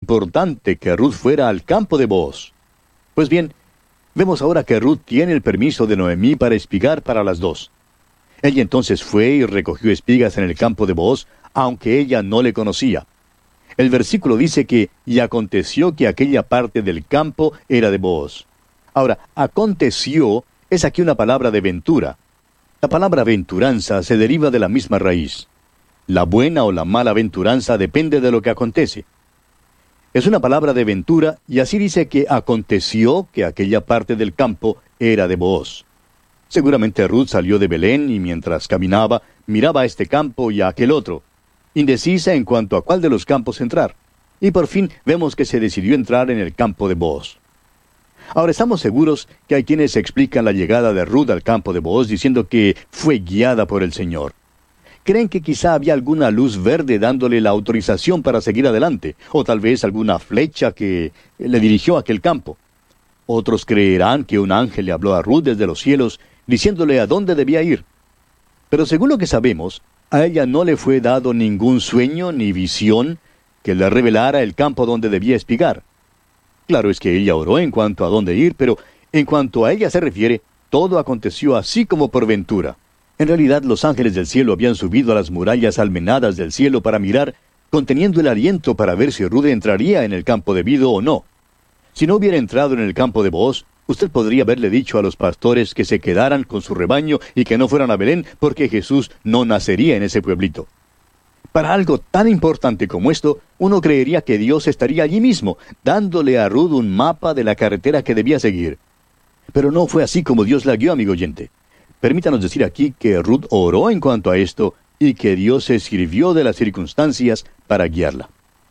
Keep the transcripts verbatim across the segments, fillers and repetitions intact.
importante que Ruth fuera al campo de Booz. Pues bien, vemos ahora que Ruth tiene el permiso de Noemí para espigar para las dos. Ella entonces fue y recogió espigas en el campo de Booz, aunque ella no le conocía. El versículo dice que, y aconteció que aquella parte del campo era de Booz. Ahora, aconteció es aquí una palabra de ventura. La palabra aventuranza se deriva de la misma raíz. La buena o la mala aventuranza depende de lo que acontece. Es una palabra de ventura, y así dice que aconteció que aquella parte del campo era de Booz. Seguramente Ruth salió de Belén y mientras caminaba, miraba a este campo y a aquel otro, indecisa en cuanto a cuál de los campos entrar. Y por fin vemos que se decidió entrar en el campo de Booz. Ahora estamos seguros que hay quienes explican la llegada de Ruth al campo de Booz diciendo que fue guiada por el Señor. Creen que quizá había alguna luz verde dándole la autorización para seguir adelante, o tal vez alguna flecha que le dirigió a aquel campo. Otros creerán que un ángel le habló a Ruth desde los cielos, diciéndole a dónde debía ir. Pero según lo que sabemos, a ella no le fue dado ningún sueño ni visión que le revelara el campo donde debía espigar. Claro es que ella oró en cuanto a dónde ir, pero en cuanto a ella se refiere, todo aconteció así como por ventura. En realidad, los ángeles del cielo habían subido a las murallas almenadas del cielo para mirar, conteniendo el aliento para ver si Ruth entraría en el campo debido o no. Si no hubiera entrado en el campo de Booz, usted podría haberle dicho a los pastores que se quedaran con su rebaño y que no fueran a Belén, porque Jesús no nacería en ese pueblito. Para algo tan importante como esto, uno creería que Dios estaría allí mismo, dándole a Ruth un mapa de la carretera que debía seguir. Pero no fue así como Dios la guió, amigo oyente. Permítanos decir aquí que Ruth oró en cuanto a esto y que Dios se sirvió de las circunstancias para guiarla.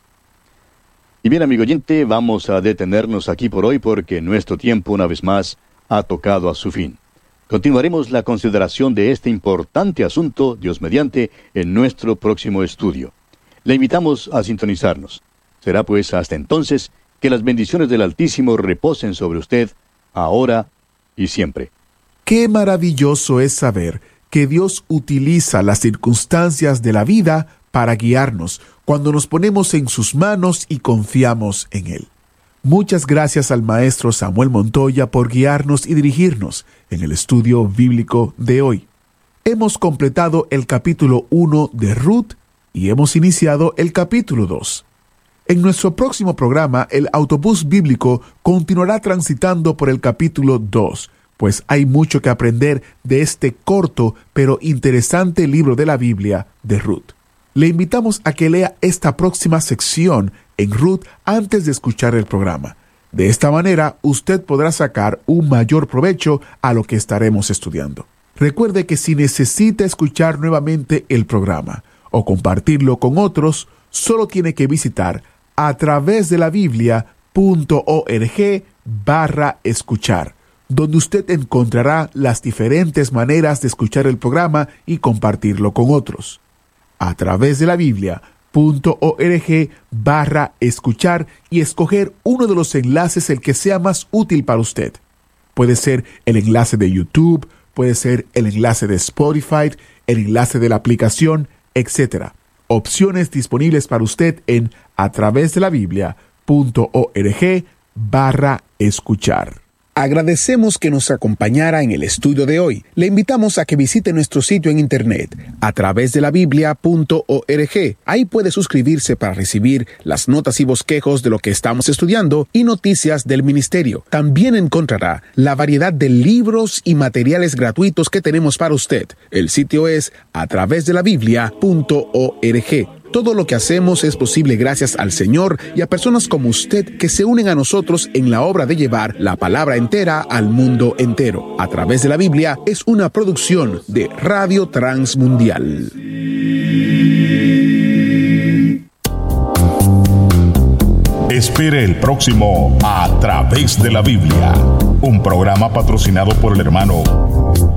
Y bien, amigo oyente, vamos a detenernos aquí por hoy porque nuestro tiempo una vez más ha tocado a su fin. Continuaremos la consideración de este importante asunto, Dios mediante, en nuestro próximo estudio. Le invitamos a sintonizarnos. Será pues hasta entonces que las bendiciones del Altísimo reposen sobre usted, ahora y siempre. Qué maravilloso es saber que Dios utiliza las circunstancias de la vida para guiarnos cuando nos ponemos en sus manos y confiamos en Él. Muchas gracias al maestro Samuel Montoya por guiarnos y dirigirnos en el estudio bíblico de hoy. Hemos completado el capítulo uno de Ruth y hemos iniciado el capítulo dos. En nuestro próximo programa, el autobús bíblico continuará transitando por el capítulo dos, pues hay mucho que aprender de este corto pero interesante libro de la Biblia de Ruth. Le invitamos a que lea esta próxima sección en Ruth antes de escuchar el programa. De esta manera, usted podrá sacar un mayor provecho a lo que estaremos estudiando. Recuerde que si necesita escuchar nuevamente el programa o compartirlo con otros, solo tiene que visitar a través de la biblia punto org barra escuchar, donde usted encontrará las diferentes maneras de escuchar el programa y compartirlo con otros. A través de la biblia punto org barra escuchar y escoger uno de los enlaces el que sea más útil para usted. Puede ser el enlace de YouTube, puede ser el enlace de Spotify, el enlace de la aplicación, etcétera. Opciones disponibles para usted en a través de la biblia punto org barra escuchar. Agradecemos que nos acompañara en el estudio de hoy. Le invitamos a que visite nuestro sitio en internet, a través de la biblia punto org. Ahí puede suscribirse para recibir las notas y bosquejos de lo que estamos estudiando y noticias del ministerio. También encontrará la variedad de libros y materiales gratuitos que tenemos para usted. El sitio es a través de la biblia punto org. Todo lo que hacemos es posible gracias al Señor y a personas como usted que se unen a nosotros en la obra de llevar la palabra entera al mundo entero. A través de la Biblia es una producción de Radio Transmundial. Espere el próximo A Través de la Biblia, un programa patrocinado por el hermano